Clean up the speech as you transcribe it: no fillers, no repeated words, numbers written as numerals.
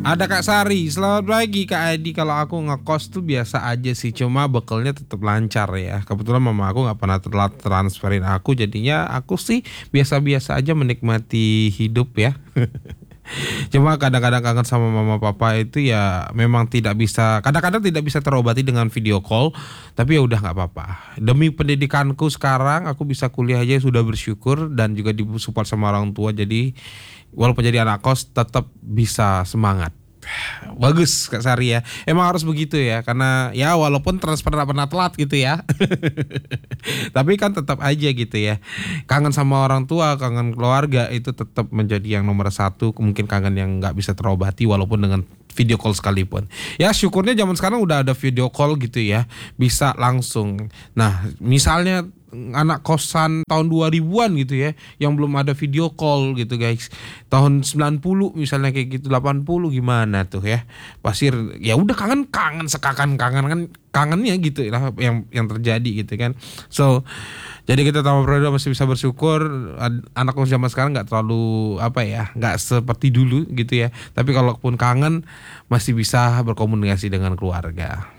Ada Kak Sari, selamat pagi Kak Adi. Kalau aku ngekos tuh biasa aja sih, cuma bekalnya tetap lancar ya. Kebetulan mama aku nggak pernah telat transferin aku, jadinya aku sih biasa-biasa aja menikmati hidup ya. Cuma kadang-kadang kangen sama mama papa itu ya memang tidak bisa, kadang-kadang tidak bisa terobati dengan video call, tapi ya udah nggak apa-apa. Demi pendidikanku sekarang aku bisa kuliah aja sudah bersyukur dan juga disupport sama orang tua, jadi walaupun jadi anak kos tetap bisa semangat. Bagus Kak Sari ya. Emang harus begitu ya, karena ya walaupun transfer nggak pernah telat gitu ya. Tapi kan tetap aja gitu ya. Kangen sama orang tua, kangen keluarga itu tetap menjadi yang nomor satu. Mungkin kangen yang nggak bisa terobati walaupun dengan video call sekalipun. Ya syukurnya zaman sekarang udah ada video call gitu ya. Bisa langsung. Nah misalnya anak kosan tahun 2000-an gitu ya, yang belum ada video call gitu guys. Tahun 90 misalnya kayak gitu, 80 gimana tuh ya. Pasti ya udah kangen sekakan kangennya gitu lah yang terjadi gitu kan. So jadi kita tahu Prodo masih bisa bersyukur, anak zaman sekarang nggak terlalu apa ya, nggak seperti dulu gitu ya. Tapi kalaupun kangen masih bisa berkomunikasi dengan keluarga.